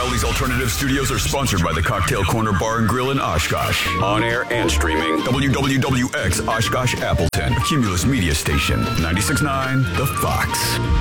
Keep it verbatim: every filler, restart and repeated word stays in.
Crowley's Alternative Studios are sponsored by the Cocktail Corner Bar and Grill in Oshkosh. On air and streaming, W W W X Oshkosh Appleton, Cumulus Media Station, ninety-six point nine The Fox.